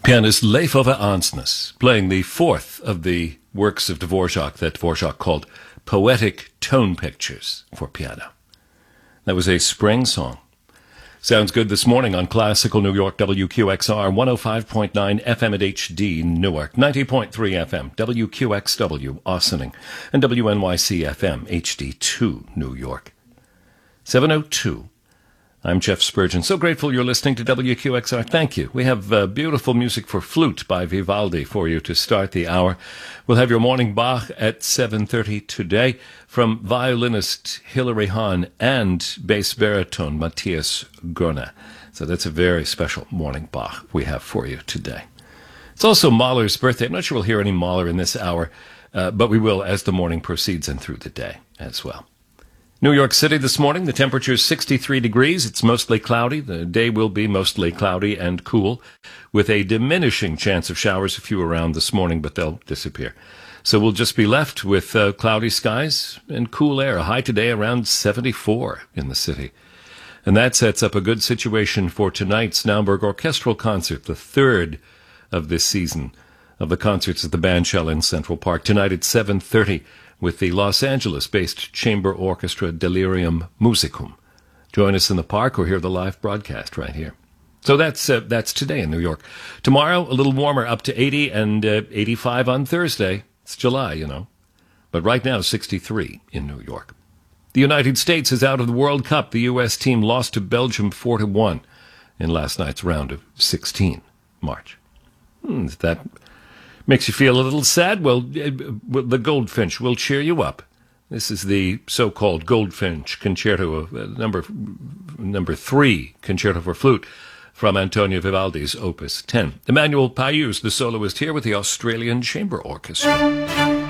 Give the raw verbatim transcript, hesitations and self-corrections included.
Pianist Leif Ove Ansnes playing the fourth of the works of Dvorak that Dvorak called Poetic Tone Pictures for piano. That was a spring song. Sounds good this morning on Classical New York, W Q X R, one oh five point nine F M at H D Newark, ninety point three F M, W Q X W Ossining, and W N Y C F M, H D two New York. seven oh two. I'm Jeff Spurgeon. So grateful you're listening to W Q X R. Thank you. We have uh, beautiful music for flute by Vivaldi for you to start the hour. We'll have your morning Bach at seven thirty today from violinist Hilary Hahn and bass baritone Matthias Görner. So that's a very special morning Bach we have for you today. It's also Mahler's birthday. I'm not sure we'll hear any Mahler in this hour, uh, but we will as the morning proceeds and through the day as well. New York City this morning, the temperature is sixty-three degrees. It's mostly cloudy. The day will be mostly cloudy and cool, with a diminishing chance of showers, a few around this morning, but they'll disappear. So we'll just be left with uh, cloudy skies and cool air. A high today around seventy-four in the city. And that sets up a good situation for tonight's Naumburg Orchestral Concert, the third of this season of the concerts at the Bandshell in Central Park. Tonight at seven thirty. With the Los Angeles-based chamber orchestra Delirium Musicum. Join us in the park or hear the live broadcast right here. So that's uh, that's today in New York. Tomorrow, a little warmer, up to eighty and uh, eighty-five on Thursday. It's July, you know. But right now, sixty-three in New York. The United States is out of the World Cup. The U S team lost to Belgium four to one in last night's round of sixteen, March. Hmm, that makes you feel a little sad? Well, the Goldfinch will cheer you up. This is the so-called Goldfinch Concerto, uh, number number three Concerto for Flute from Antonio Vivaldi's Opus ten. Emmanuel Payus, the soloist, here with the Australian Chamber Orchestra.